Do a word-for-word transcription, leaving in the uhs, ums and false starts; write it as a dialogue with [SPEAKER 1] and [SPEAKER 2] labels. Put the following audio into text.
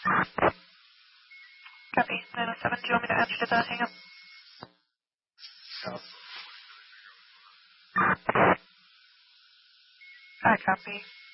[SPEAKER 1] Copy. nine oh seven, do you want me to add you to the hang up?
[SPEAKER 2] No.
[SPEAKER 1] I copy.